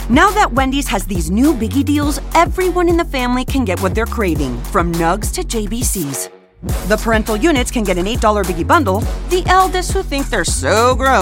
Now that Wendy's has these new biggie deals, everyone in the family can get what they're craving, from nugs to JBCs. The parental units can get an $8 biggie bundle. The eldest who think they're so grown